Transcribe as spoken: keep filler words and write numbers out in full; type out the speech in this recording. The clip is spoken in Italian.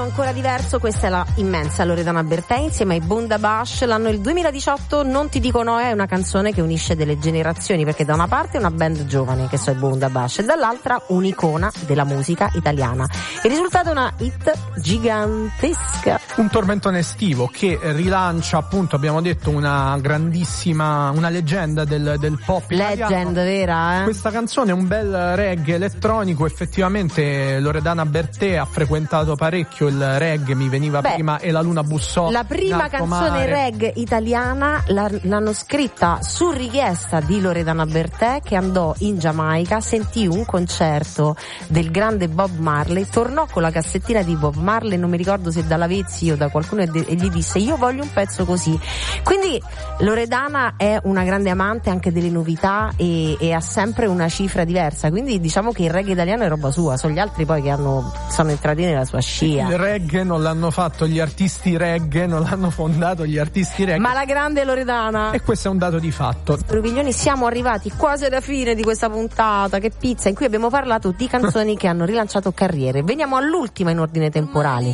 ancora diverso, questa è la immensa Loredana Bertè insieme ai Bundabash. L'anno il duemiladiciotto, Non ti dico no, è una canzone che unisce delle generazioni, perché da una parte è una band giovane che sono i Bundabash e dall'altra un'icona della musica italiana. Il risultato è una hit gigantesca, un tormentone estivo che rilancia, appunto, abbiamo detto, una grandissima, una leggenda del, del pop italiano. Legend vera, eh? Questa canzone è un bel reggae elettronico. Effettivamente Loredana Bertè ha frequentato parecchio il reggae, mi veniva Beh, prima E la luna bussò. La prima canzone mare. reggae italiana l'hanno scritta su richiesta di Loredana Bertè, che andò in Giamaica, sentì un concerto del grande Bob Marley, tornò con la cassettina di Bob Marley, non mi ricordo se da Lavezzi o da qualcuno, e, de- e gli disse: io voglio un pezzo così. Quindi Loredana è una grande amante anche delle novità e, e ha sempre una cifra diversa, quindi diciamo che il reggae italiano è roba sua, sono gli altri poi che hanno, sono entrati nella sua scia. Il reggae non l'hanno fatto gli artisti reggae, non l'hanno fondato gli artisti reggae, ma la grande Loredana. E questo è un dato di fatto. Rubiglioni, siamo arrivati quasi alla fine di questa puntata, che pizza, in cui abbiamo parlato di canzoni che hanno rilanciato carriere. Veniamo all'ultima in ordine temporale.